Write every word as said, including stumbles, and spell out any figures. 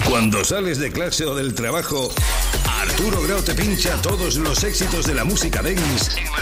Cuando sales de clase o del trabajo, Arturo Grau te pincha todos los éxitos de la música dance